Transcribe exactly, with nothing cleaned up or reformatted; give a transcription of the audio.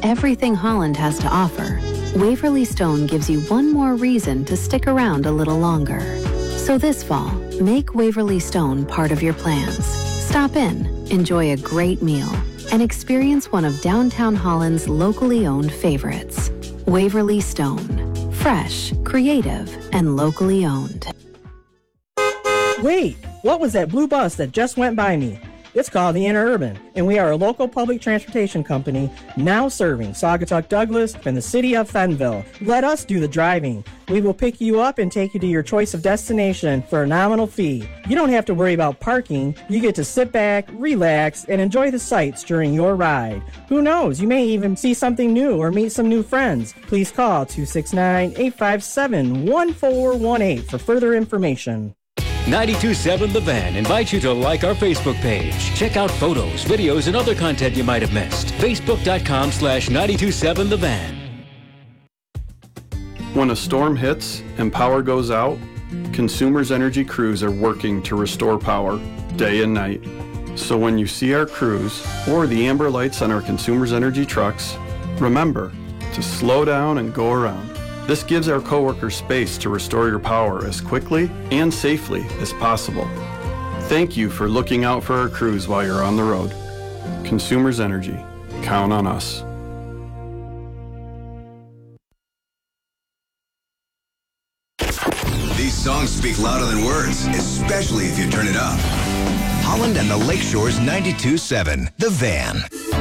everything Holland has to offer, Waverly Stone gives you one more reason to stick around a little longer. So this fall, make Waverly Stone part of your plans. Stop in, enjoy a great meal, and experience one of downtown Holland's locally owned favorites. Waverly Stone. Fresh, creative, and locally owned. Wait, what was that blue bus that just went by me? It's called the Interurban, and we are a local public transportation company now serving Saugatuck Douglas and the city of Fenville. Let us do the driving. We will pick you up and take you to your choice of destination for a nominal fee. You don't have to worry about parking. You get to sit back, relax, and enjoy the sights during your ride. Who knows, you may even see something new or meet some new friends. Please call two six nine, eight five seven, one four one eight for further information. ninety-two point seven The Van invites you to like our Facebook page. Check out photos, videos, and other content you might have missed. Facebook.com slash 927 The Van. When a storm hits and power goes out, Consumers Energy crews are working to restore power day and night. So when you see our crews or the amber lights on our Consumers Energy trucks, remember to slow down and go around. This gives our coworkers space to restore your power as quickly and safely as possible. Thank you for looking out for our crews while you're on the road. Consumers Energy. Count on us. These songs speak louder than words, especially if you turn it up. Holland and the Lakeshore's ninety-two point seven, The Van.